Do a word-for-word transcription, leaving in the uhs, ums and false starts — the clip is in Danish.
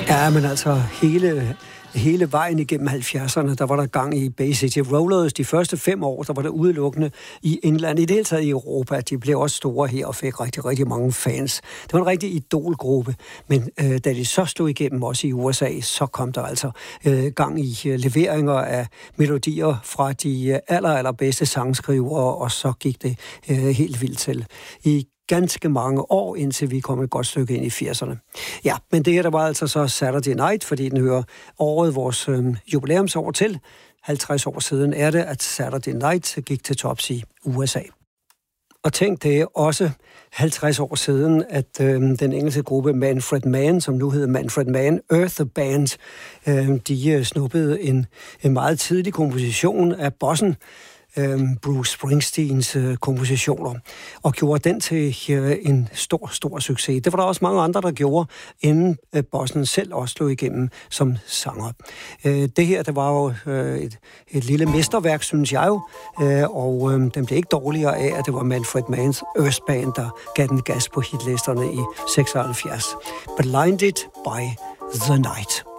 Ja, men altså hele, hele vejen igennem halvfjerdserne, der var der gang i Bay City Rollers. De første fem år, der var der udelukkende i England. I det hele taget i Europa. De blev også store her og fik rigtig, rigtig mange fans. Det var en rigtig idolgruppe. Men øh, da de så slog igennem også i U S A, så kom der altså øh, gang i øh, leveringer af melodier fra de øh, aller, allerbedste sangskrivere, og så gik det øh, helt vildt til. I ganske mange år, indtil vi kom et godt stykke ind i firserne. Ja, men det her, der var altså så Saturday Night, fordi den hører året vores øh, jubilæumsår til. halvtreds år siden er det, at Saturday Night gik til tops i U S A. Og tænk, det er også halvtreds år siden, at øh, den engelske gruppe Manfred Mann, som nu hedder Manfred Mann Earth Band, øh, de øh, snuppede en, en meget tidlig komposition af bossen, Bruce Springsteens øh, kompositioner, og gjorde den til øh, en stor, stor succes. Det var der også mange andre, der gjorde, inden øh, bossen selv også slog igennem som sanger. Øh, det her, det var jo øh, et, et lille mesterværk, synes jeg jo, øh, og øh, den blev ikke dårligere af, at det var Manfred Manns Earth Band, der gav den gas på hitlisterne i seksoghalvfjerds. Blinded by the Night.